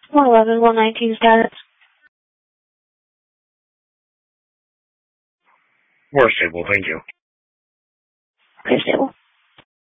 111, 119 status. More stable, thank you. Okay, stable.